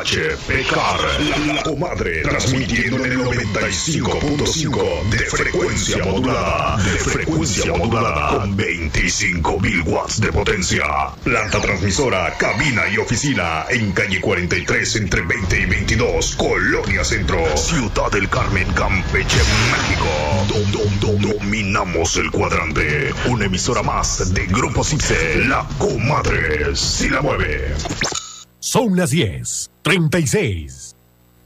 Pecar, la comadre, transmitiendo en el 95.5 de frecuencia modulada, con 25.000 watts de potencia. Planta transmisora, cabina y oficina en calle 43 entre 20 y 22, Colonia Centro, Ciudad del Carmen, Campeche, México. Dominamos el cuadrante. Una emisora más de Grupo Cipse, la comadre, si la mueve. Son las 10:36.